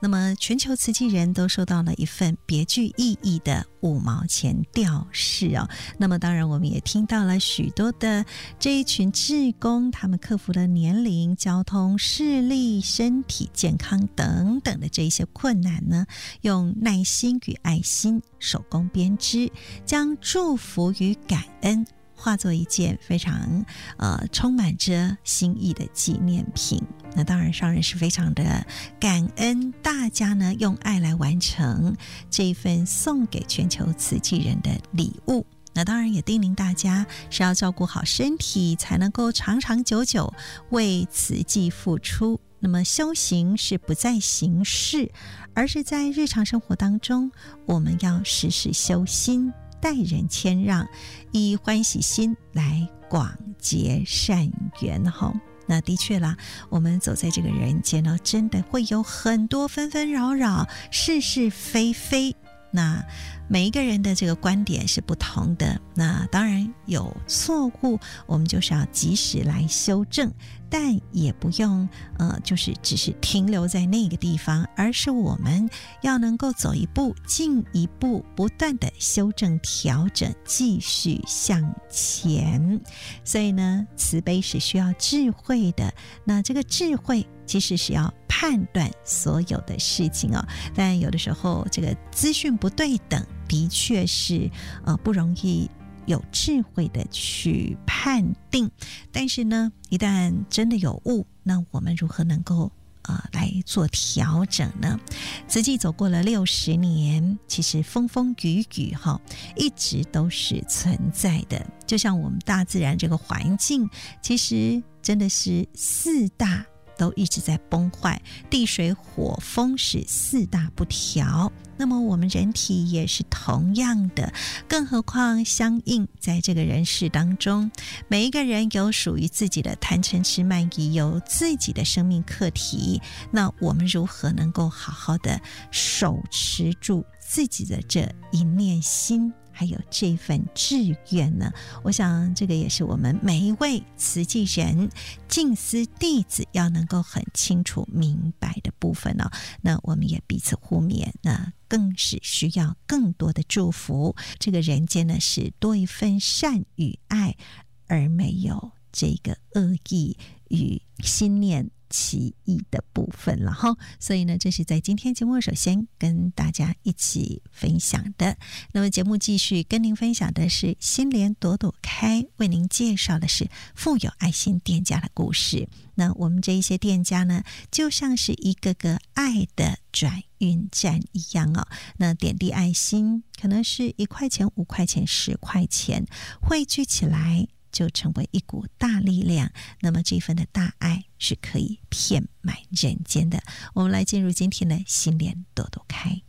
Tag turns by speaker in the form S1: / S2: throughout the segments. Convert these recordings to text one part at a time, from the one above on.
S1: 那么全球慈济人都收到了一份别具意义的5毛钱吊饰哦。那么当然我们也听到了许多的这一群志工，他们克服了年龄、交通、视力、身体健康等等的这一些困难呢，用耐心与爱心手工编织，将祝福与感恩化作一件非常充满着心意的纪念品。那当然上人是非常的感恩大家呢用爱来完成这一份送给全球慈济人的礼物。那当然也叮咛大家是要照顾好身体，才能够长长久久为慈济付出。那么修行是不在形式，而是在日常生活当中，我们要时时修心，待人谦让，以欢喜心来广结善缘哈。那的确啦，我们走在这个人间呢，真的会有很多纷纷扰扰、是是非非。那每一个人的这个观点是不同的，那当然有错误，我们就是要及时来修正，但也不用就是只是停留在那个地方，而是我们要能够走一步进一步，不断的修正调整，继续向前。所以呢，慈悲是需要智慧的，那这个智慧其实是要判断所有的事情哦，但有的时候这个资讯不对等，的确是不容易有智慧的去判定。但是呢，一旦真的有误，那我们如何能够来做调整呢？慈济走过了60年，其实风风雨雨一直都是存在的。就像我们大自然这个环境，其实真的是4大都一直在崩坏，地水火风是4大不调。那么我们人体也是同样的，更何况相应在这个人世当中，每一个人有属于自己的贪嗔痴慢疑，有自己的生命课题。那我们如何能够好好的手持住自己的这一念心，还有这份志愿呢？我想这个也是我们每一位慈济人静思弟子要能够很清楚明白的部分哦。那我们也彼此互勉，那更是需要更多的祝福。这个人间呢，是多一份善与爱，而没有这个恶意与心念奇异的部分了哈。所以呢，这是在今天节目首先跟大家一起分享的。那么节目继续跟您分享的是心莲朵朵开，为您介绍的是富有爱心店家的故事。那我们这一些店家呢，就像是一个个爱的转运站一样哦。那点滴爱心，可能是1块钱、5块钱、10块钱，汇聚起来就成为一股大力量。那么这份的大爱是可以遍满人间的。我们来进入今天的心莲朵朵开。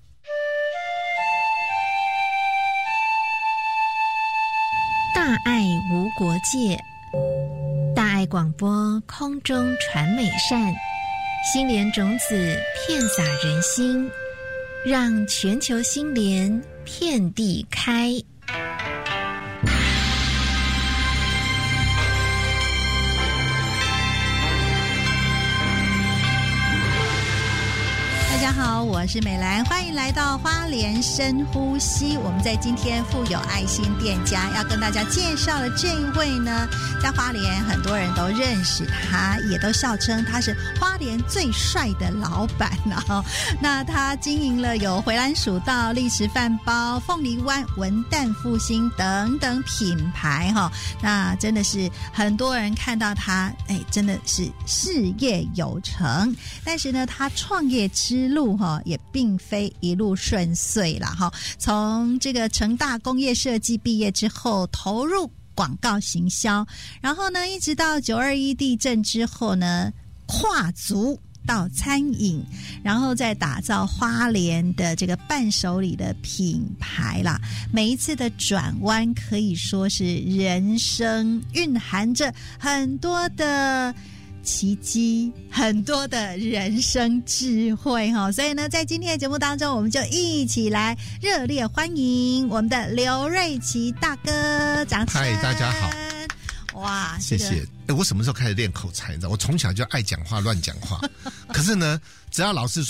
S2: 大爱无国界，大爱广播空中传美善，心莲种子遍洒人心，让全球心莲遍地开。
S1: 大家好，我是美兰，欢迎来到花莲深呼吸。我们在今天富有爱心店家要跟大家介绍的这一位呢，在花莲很多人都认识他，也都笑称他是花莲最帅的老板哦。那他经营了有回蓝蜀道、丽池饭包、凤梨湾、文旦复兴等等品牌哈。那真的是很多人看到他，真的是事业有成。但是呢，他创业之路也并非一路顺遂啦。从这个成大工业设计毕业之后，投入广告行销，然后呢，一直到921地震之后呢，跨足到餐饮，然后再打造花莲的这个伴手礼的品牌啦。每一次的转弯可以说是人生蕴含着很多的奇迹，很多的人生智慧哈。所以呢，在今天的节目当中，我们就一起来热烈欢迎我们的刘瑞琪大哥，掌声！
S3: 嗨，大家好！
S1: 哇，
S3: 谢谢。我什么时候开始练口才？你知道，我从小就爱讲话、乱讲话。可是呢，只要老师说